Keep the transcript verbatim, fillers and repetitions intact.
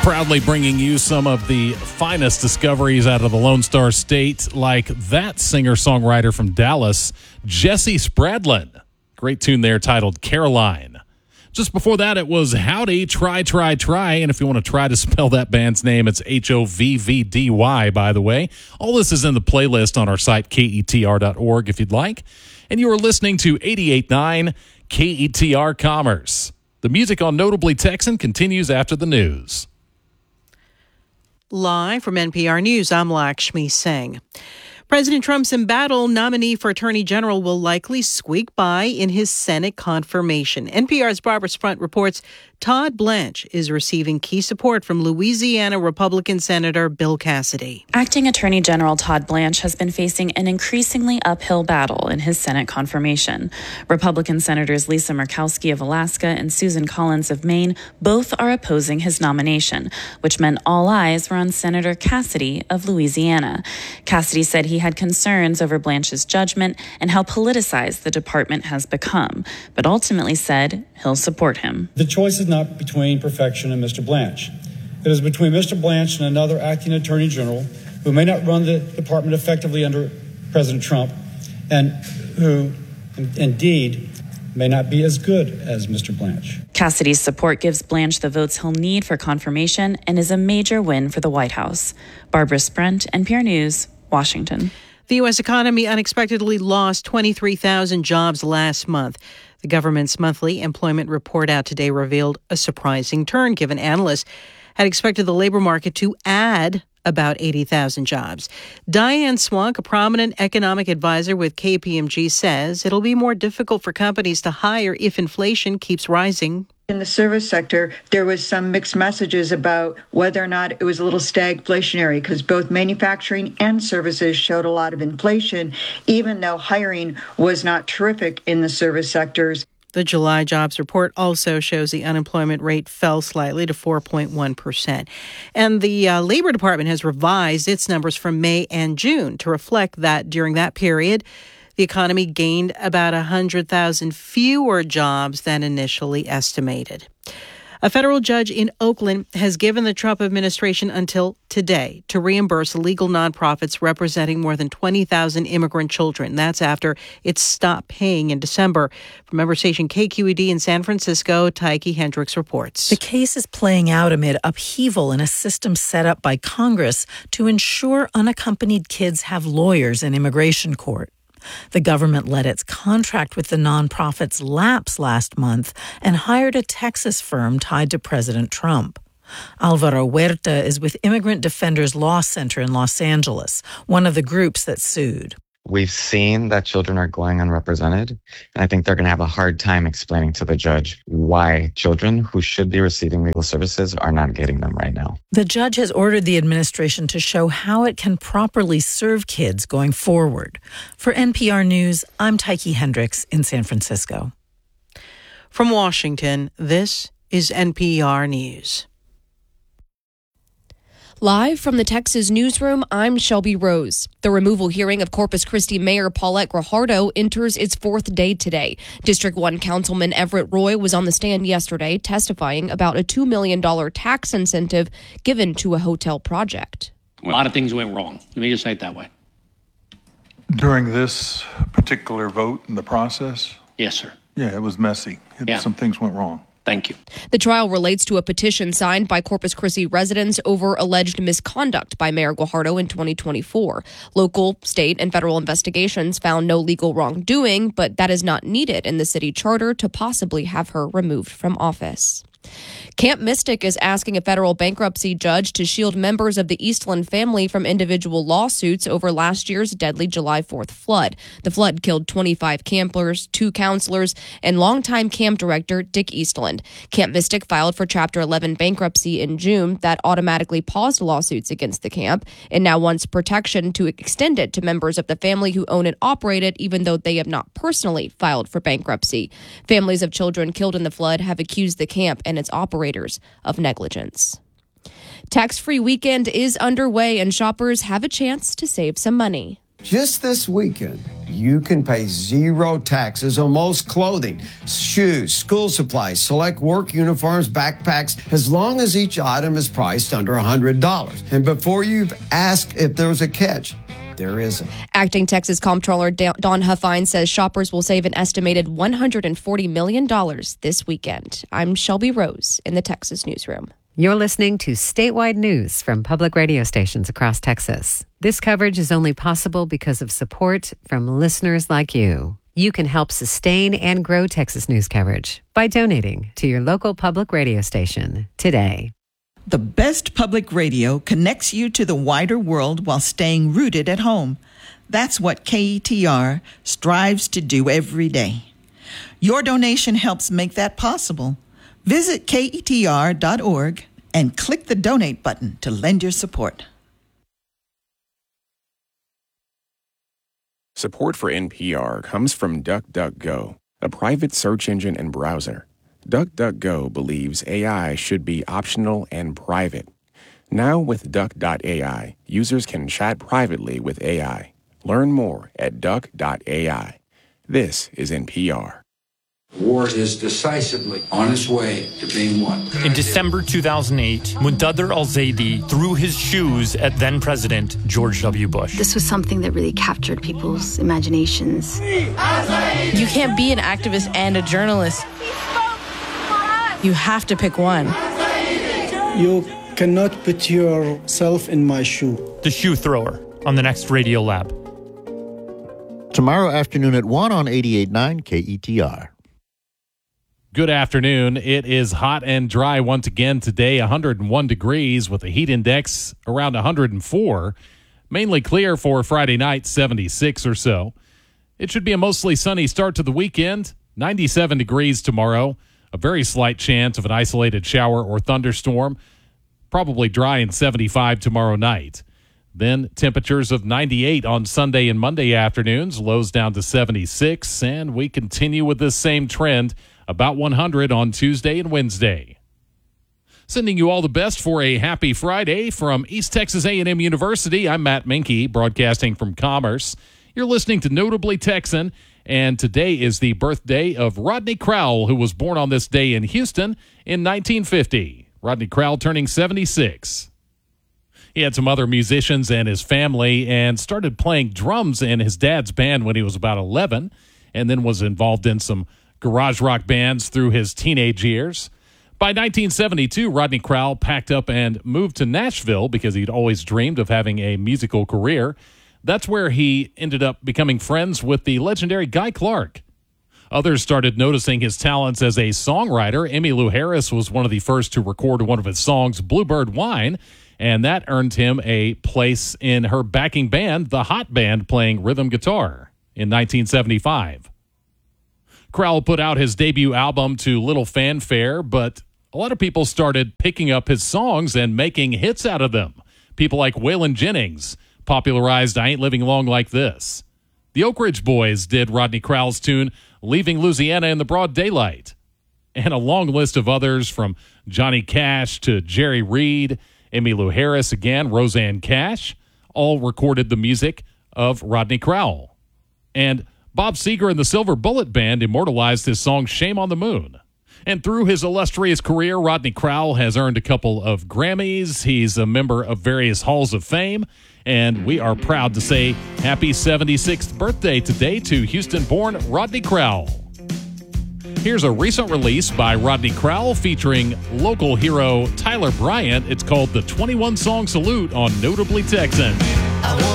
Proudly bringing you some of the finest discoveries out of the Lone Star State, like that singer-songwriter from Dallas, Jesse Spradlin. Great tune there titled Caroline. Just before that, it was Howdy, Try, Try, Try. And if you want to try to spell that band's name, it's H O V V D Y, by the way. All this is in the playlist on our site, K E T R dot org, if you'd like. And you are listening to eighty-eight point nine K E T R Commerce. The music on Notably Texan continues after the news. Live from N P R News, I'm Lakshmi Singh. President Trump's embattled nominee for Attorney General will likely squeak by in his Senate confirmation. N P R's Barbara Sprunt reports Todd Blanche is receiving key support from Louisiana Republican Senator Bill Cassidy. Acting Attorney General Todd Blanche has been facing an increasingly uphill battle in his Senate confirmation. Republican Senators Lisa Murkowski of Alaska and Susan Collins of Maine both are opposing his nomination, which meant all eyes were on Senator Cassidy of Louisiana. Cassidy said he had concerns over Blanche's judgment and how politicized the department has become, but ultimately said he'll support him. The choice is not between perfection and Mister Blanche. It is between Mister Blanche and another acting attorney general who may not run the department effectively under President Trump and who, indeed, may not be as good as Mister Blanche. Cassidy's support gives Blanche the votes he'll need for confirmation and is a major win for the White House. Barbara Sprunt, N P R News, Washington. The U S economy unexpectedly lost twenty-three thousand jobs last month. The government's monthly employment report out today revealed a surprising turn, given analysts had expected the labor market to add about eighty thousand jobs. Diane Swunk, a prominent economic advisor with K P M G, says it'll be more difficult for companies to hire if inflation keeps rising. In the service sector, there was some mixed messages about whether or not it was a little stagflationary, because both manufacturing and services showed a lot of inflation, even though hiring was not terrific in the service sectors. The July jobs report also shows the unemployment rate fell slightly to four point one percent. And the uh, Labor Department has revised its numbers from May and June to reflect that during that period, the economy gained about one hundred thousand fewer jobs than initially estimated. A federal judge in Oakland has given the Trump administration until today to reimburse legal nonprofits representing more than twenty thousand immigrant children. That's after it stopped paying in December. From member station K Q E D in San Francisco, Tyche Hendricks reports. The case is playing out amid upheaval in a system set up by Congress to ensure unaccompanied kids have lawyers in immigration court. The government let its contract with the nonprofits lapse last month and hired a Texas firm tied to President Trump. Alvaro Huerta is with Immigrant Defenders Law Center in Los Angeles, one of the groups that sued. We've seen that children are going unrepresented, and I think they're going to have a hard time explaining to the judge why children who should be receiving legal services are not getting them right now. The judge has ordered the administration to show how it can properly serve kids going forward. For N P R News, I'm Tyche Hendricks in San Francisco. From Washington, this is N P R News. Live from the Texas newsroom, I'm Shelby Rose. The removal hearing of Corpus Christi Mayor Paulette Guajardo enters its fourth day today. District one Councilman Everett Roy was on the stand yesterday testifying about a two million dollars tax incentive given to a hotel project. A lot of things went wrong. Let me just say it that way. During this particular vote in the process? Yes, sir. Yeah, it was messy. It, yeah. Some things went wrong. Thank you. The trial relates to a petition signed by Corpus Christi residents over alleged misconduct by Mayor Guajardo in twenty twenty-four. Local, state, and federal investigations found no legal wrongdoing, but that is not needed in the city charter to possibly have her removed from office. Camp Mystic is asking a federal bankruptcy judge to shield members of the Eastland family from individual lawsuits over last year's deadly July fourth flood. The flood killed twenty-five campers, two counselors, and longtime camp director Dick Eastland. Camp Mystic filed for Chapter eleven bankruptcy in June that automatically paused lawsuits against the camp and now wants protection to extend it to members of the family who own and operate it, even though they have not personally filed for bankruptcy. Families of children killed in the flood have accused the camp and its operators of negligence. Tax-free weekend is underway and shoppers have a chance to save some money. Just this weekend, you can pay zero taxes on most clothing, shoes, school supplies, select work uniforms, backpacks, as long as each item is priced under one hundred dollars. And before you've asked if there was a catch, there isn't. Acting Texas Comptroller Dawn Huffine says shoppers will save an estimated one hundred forty million dollars this weekend. I'm Shelby Rose in the Texas Newsroom. You're listening to statewide news from public radio stations across Texas. This coverage is only possible because of support from listeners like you. You can help sustain and grow Texas news coverage by donating to your local public radio station today. The best public radio connects you to the wider world while staying rooted at home. That's what K E T R strives to do every day. Your donation helps make that possible. Visit K E T R dot org and click the donate button to lend your support. Support for N P R comes from DuckDuckGo, a private search engine and browser. DuckDuckGo believes A I should be optional and private. Now with Duck dot A I, users can chat privately with A I. Learn more at Duck dot A I. This is N P R. War is decisively on its way to being won. In December two thousand eight, Muntadr al-Zaidi threw his shoes at then-President George W. Bush. This was something that really captured people's imaginations. You can't be an activist and a journalist. You have to pick one. You cannot put yourself in my shoe. The Shoe Thrower on the next Radio Lab. Tomorrow afternoon at one on eighty-eight point nine K E T R. Good afternoon. It is hot and dry once again today, one hundred one degrees with a heat index around one hundred four. Mainly clear for Friday night, seventy-six or so. It should be a mostly sunny start to the weekend, ninety-seven degrees tomorrow. A very slight chance of an isolated shower or thunderstorm. Probably dry and seventy-five tomorrow night. Then temperatures of ninety-eight on Sunday and Monday afternoons, lows down to seventy-six, and we continue with this same trend, about one hundred on Tuesday and Wednesday. Sending you all the best for a happy Friday from East Texas A and M University. I'm Matt Minke, broadcasting from Commerce. You're listening to Notably Texan, and today is the birthday of Rodney Crowell, who was born on this day in Houston in nineteen fifty. Rodney Crowell turning seventy-six. He had some other musicians and his family and started playing drums in his dad's band when he was about eleven, and then was involved in some garage rock bands through his teenage years. By nineteen seventy-two, Rodney Crowell packed up and moved to Nashville because he'd always dreamed of having a musical career. That's where he ended up becoming friends with the legendary Guy Clark. Others started noticing his talents as a songwriter. Emmylou Harris was one of the first to record one of his songs, Bluebird Wine, and that earned him a place in her backing band, the Hot Band, playing rhythm guitar in nineteen seventy-five. Crowell put out his debut album to little fanfare, but a lot of people started picking up his songs and making hits out of them. People like Waylon Jennings popularized I Ain't Living Long Like This. The Oak Ridge Boys did Rodney Crowell's tune, Leaving Louisiana in the Broad Daylight. And a long list of others from Johnny Cash to Jerry Reed, Emmylou Harris again, Rosanne Cash, all recorded the music of Rodney Crowell. And Bob Seger and the Silver Bullet Band immortalized his song Shame on the Moon. And through his illustrious career, Rodney Crowell has earned a couple of Grammys. He's a member of various halls of fame. And we are proud to say happy seventy-sixth birthday today to Houston-born Rodney Crowell. Here's a recent release by Rodney Crowell featuring local hero Tyler Bryant. It's called the twenty-one song Salute on Notably Texan.